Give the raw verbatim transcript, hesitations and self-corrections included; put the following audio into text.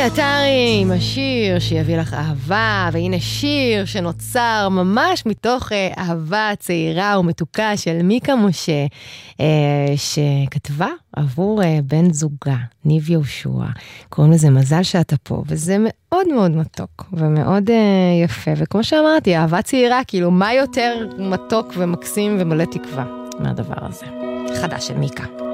עטרי עם השיר שיביא לך אהבה, והנה שיר שנוצר ממש מתוך אהבה צעירה ומתוקה של מיקה משה, שכתבה עבור בן זוגה, ניב יהושע. קוראים לזה מזל שאתה פה, וזה מאוד מאוד מתוק ומאוד יפה, וכמו שאמרתי, אהבה צעירה, כאילו מה יותר מתוק ומקסים ומלא תקווה מהדבר הזה. חדש של מיקה.